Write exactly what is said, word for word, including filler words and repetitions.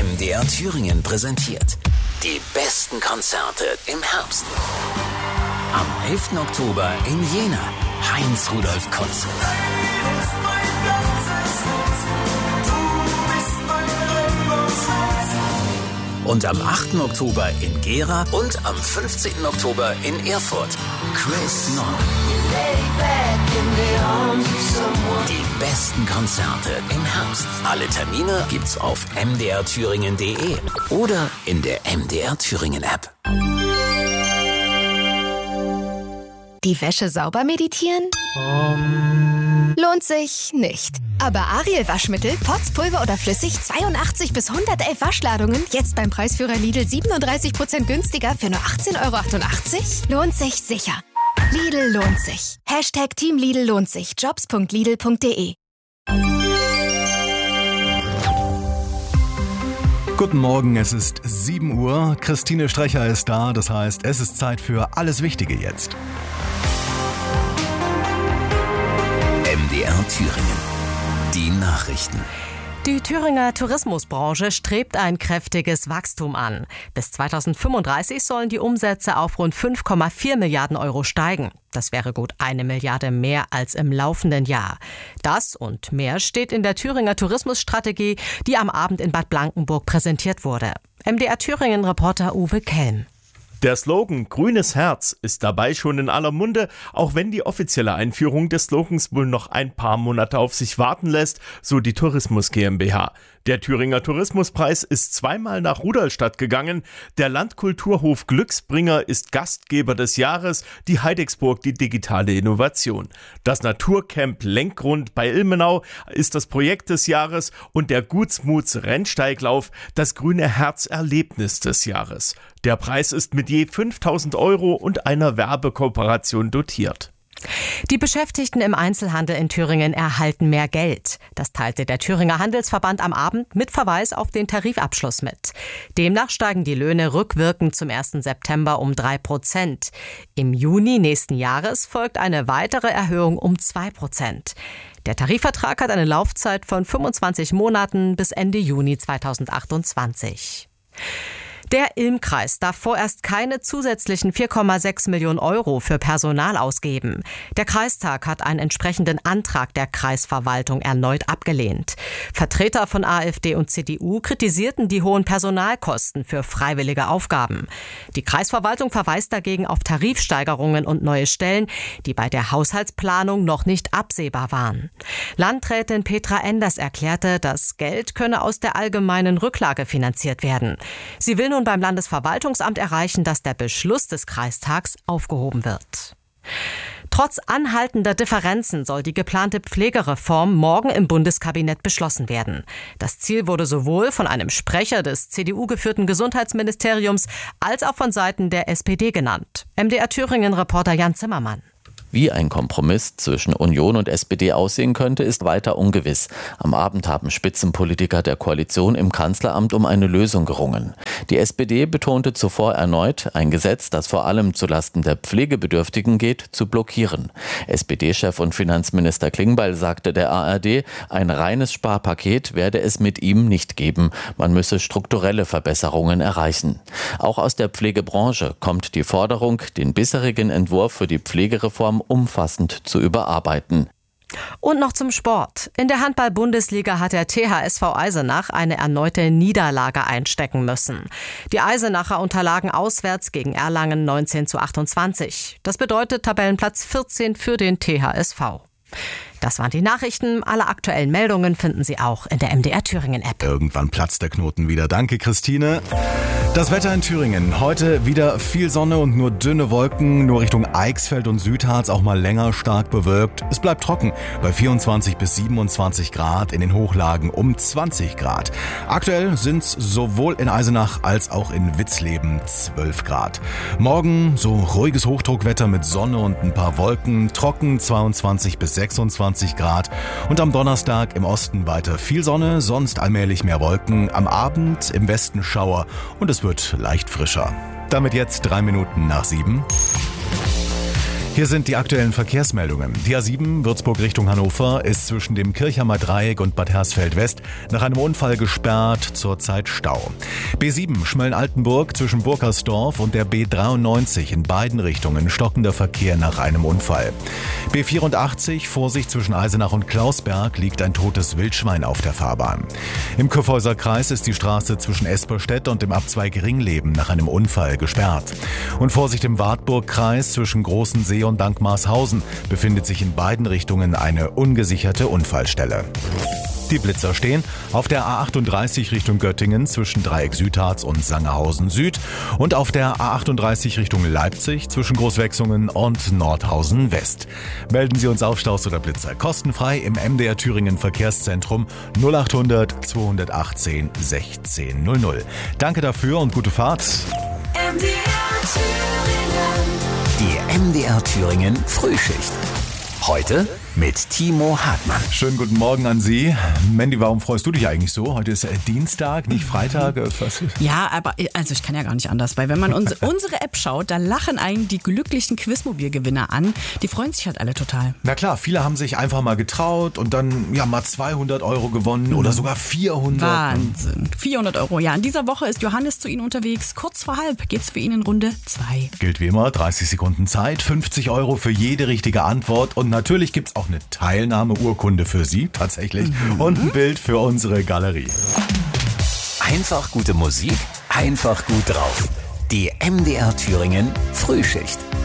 M D R Thüringen präsentiert die besten Konzerte im Herbst. Am elften Oktober in Jena, Heinz-Rudolf-Konzert. Und am achten Oktober in Gera und am fünfzehnten Oktober in Erfurt, Chris Nord. Die besten Konzerte im Herbst. Alle Termine gibt's auf m d r thüringen punkt d e oder in der M D R Thüringen App. Die Wäsche sauber meditieren? Um. Lohnt sich nicht. Aber Ariel Waschmittel, Pots, Pulver oder flüssig, zweiundachtzig bis hundertelf Waschladungen, jetzt beim Preisführer Lidl siebenunddreißig Prozent günstiger für nur achtzehn Euro achtundachtzig? Lohnt sich sicher. Lidl lohnt sich. Hashtag Team Lidl lohnt sich. jobs punkt lidl punkt d e. Guten Morgen, es ist sieben Uhr. Christine Strecher ist da, das heißt, es ist Zeit für alles Wichtige jetzt. M D R Thüringen. Die Nachrichten. Die Thüringer Tourismusbranche strebt ein kräftiges Wachstum an. Bis zweitausendfünfunddreißig sollen die Umsätze auf rund fünf Komma vier Milliarden Euro steigen. Das wäre gut eine Milliarde mehr als im laufenden Jahr. Das und mehr steht in der Thüringer Tourismusstrategie, die am Abend in Bad Blankenburg präsentiert wurde. M D R Thüringen-Reporter Uwe Kelm. Der Slogan »Grünes Herz« ist dabei schon in aller Munde, auch wenn die offizielle Einführung des Slogans wohl noch ein paar Monate auf sich warten lässt, so die Tourismus GmbH. Der Thüringer Tourismuspreis ist zweimal nach Rudolstadt gegangen. Der Landkulturhof Glücksbringer ist Gastgeber des Jahres, die Heidexburg die digitale Innovation. Das Naturcamp Lenkgrund bei Ilmenau ist das Projekt des Jahres und der Gutsmuts Rennsteiglauf das grüne Herzerlebnis des Jahres. Der Preis ist mit je fünftausend Euro und einer Werbekooperation dotiert. Die Beschäftigten im Einzelhandel in Thüringen erhalten mehr Geld. Das teilte der Thüringer Handelsverband am Abend mit Verweis auf den Tarifabschluss mit. Demnach steigen die Löhne rückwirkend zum ersten September um drei Prozent. Im Juni nächsten Jahres folgt eine weitere Erhöhung um zwei Prozent. Der Tarifvertrag hat eine Laufzeit von fünfundzwanzig Monaten bis Ende Juni zweitausendachtundzwanzig. Der Ilm-Kreis darf vorerst keine zusätzlichen vier Komma sechs Millionen Euro für Personal ausgeben. Der Kreistag hat einen entsprechenden Antrag der Kreisverwaltung erneut abgelehnt. Vertreter von AfD und C D U kritisierten die hohen Personalkosten für freiwillige Aufgaben. Die Kreisverwaltung verweist dagegen auf Tarifsteigerungen und neue Stellen, die bei der Haushaltsplanung noch nicht absehbar waren. Landrätin Petra Enders erklärte, das Geld könne aus der allgemeinen Rücklage finanziert werden. Sie will nun beim Landesverwaltungsamt erreichen, dass der Beschluss des Kreistags aufgehoben wird. Trotz anhaltender Differenzen soll die geplante Pflegereform morgen im Bundeskabinett beschlossen werden. Das Ziel wurde sowohl von einem Sprecher des C D U-geführten Gesundheitsministeriums als auch von Seiten der S P D genannt. M D R Thüringen-Reporter Jan Zimmermann. Wie ein Kompromiss zwischen Union und S P D aussehen könnte, ist weiter ungewiss. Am Abend haben Spitzenpolitiker der Koalition im Kanzleramt um eine Lösung gerungen. Die S P D betonte zuvor erneut, ein Gesetz, das vor allem zulasten der Pflegebedürftigen geht, zu blockieren. S P D-Chef und Finanzminister Klingbeil sagte der A R D, ein reines Sparpaket werde es mit ihm nicht geben. Man müsse strukturelle Verbesserungen erreichen. Auch aus der Pflegebranche kommt die Forderung, den bisherigen Entwurf für die Pflegereform umfassend zu überarbeiten. Und noch zum Sport. In der Handball-Bundesliga hat der T H S V Eisenach eine erneute Niederlage einstecken müssen. Die Eisenacher unterlagen auswärts gegen Erlangen neunzehn zu achtundzwanzig. Das bedeutet Tabellenplatz vierzehn für den T H S V. Das waren die Nachrichten. Alle aktuellen Meldungen finden Sie auch in der M D R Thüringen-App. Irgendwann platzt der Knoten wieder. Danke, Christine. Das Wetter in Thüringen. Heute wieder viel Sonne und nur dünne Wolken. Nur Richtung Eichsfeld und Südharz auch mal länger stark bewölkt. Es bleibt trocken bei vierundzwanzig bis siebenundzwanzig Grad, in den Hochlagen um zwanzig Grad. Aktuell sind es sowohl in Eisenach als auch in Witzleben zwölf Grad. Morgen so ruhiges Hochdruckwetter mit Sonne und ein paar Wolken. Trocken zweiundzwanzig bis sechsundzwanzig Grad. Und am Donnerstag im Osten weiter viel Sonne, sonst allmählich mehr Wolken. Am Abend im Westen Schauer und es wird leicht frischer. Damit jetzt drei Minuten nach sieben. Hier sind die aktuellen Verkehrsmeldungen. Die A sieben Würzburg Richtung Hannover ist zwischen dem Kirchheimer Dreieck und Bad Hersfeld West nach einem Unfall gesperrt, zurzeit Stau. B sieben Schmölln-Altenburg zwischen Burkersdorf und der B dreiundneunzig in beiden Richtungen stockender Verkehr nach einem Unfall. B vierundachtzig Vorsicht zwischen Eisenach und Klausberg, liegt ein totes Wildschwein auf der Fahrbahn. Im Kyffhäuser Kreis ist die Straße zwischen Esperstedt und dem Abzweig Ringleben nach einem Unfall gesperrt. Und Vorsicht im Wartburg-Kreis zwischen Großensee und Dankmarshausen befindet sich in beiden Richtungen eine ungesicherte Unfallstelle. Die Blitzer stehen auf der A achtunddreißig Richtung Göttingen zwischen Dreieck Südharz und Sangerhausen Süd und auf der A achtunddreißig Richtung Leipzig zwischen Großwechsungen und Nordhausen West. Melden Sie uns auf Staus oder Blitzer kostenfrei im M D R Thüringen Verkehrszentrum null achthundert zweihundertachtzehn sechzehn null null. Danke dafür und gute Fahrt. M D R Thüringen. Die M D R Thüringen Frühschicht. Heute mit Timo Hartmann. Schönen guten Morgen an Sie. Mandy, warum freust du dich eigentlich so? Heute ist äh, Dienstag, nicht Freitag. Was? Ja, aber also ich kann ja gar nicht anders, weil wenn man uns, unsere App schaut, da lachen einen die glücklichen Quizmobil-Gewinner an. Die freuen sich halt alle total. Na klar, viele haben sich einfach mal getraut und dann ja mal zweihundert Euro gewonnen oder sogar vierhundert. Wahnsinn. vierhundert Euro, ja. In dieser Woche ist Johannes zu Ihnen unterwegs. Kurz vor halb geht's für ihn in Runde zwei. Gilt wie immer, dreißig Sekunden Zeit, fünfzig Euro für jede richtige Antwort und natürlich gibt's auch eine Teilnahmeurkunde für Sie, tatsächlich, mhm. und ein Bild für unsere Galerie. Einfach gute Musik, einfach gut drauf. Die M D R Thüringen Frühschicht.